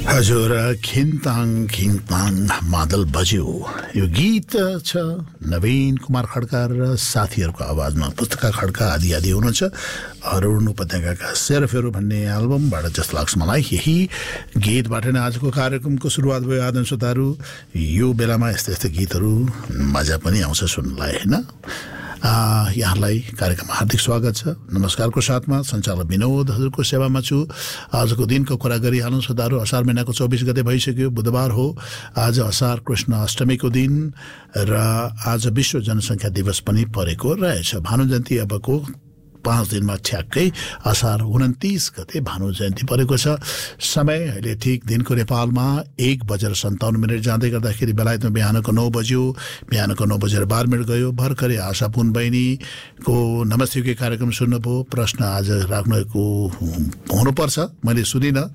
हजुर खिन्ताङ खिन्ताङ मादल बज्यो यो गीत छ नवीन कुमार खड्का र साथीहरूको आवाजमा पुस्तका खड्का आदि आदि हुनुहुन्छ अरुण उपत्यकाका सेरफेरो भन्ने एल्बमबाट जस्तो लाग्छ मलाई यही गीतबाट नै आजको कार्यक्रमको सुरुवात भयो आदन श्रोताहरू यो बेलामा यस्ता यस्ता गीतहरू मजा पनि आउँछ सुन्नलाई हैन यहाँलाई कार्यक्रममा हार्दिक स्वागत छ नमस्कारको साथमा सञ्चालक विनोद हजुरको सेवामा छु आजको दिनको कुरा गरिहालौँ श्रोताहरू असार महिनाको 24 गते भइसक्यो बुधबार हो आज असार कृष्ण अष्टमीको दिन र आज विश्व जनसङ्ख्या दिवस पनि परेको रहेछ भानु जयन्ती अबको 5 दिनमा ठ्याक्कै असार 29 गते भानु जयन्ती परेको छ समय अहिले ठिक दिनको नेपालमा 1:57 जाँदै गर्दाखेरि बेलायतमा बिहानको 9 बज्यो बिहानको 9 बजेर 12 मिनट गयो भर्खरै आशा पुन बहिनीको नमस्ते कार्यक्रम सुन्नुभयो प्रश्न आज राख्नको हुनुपर्छ मैले सुनिनँ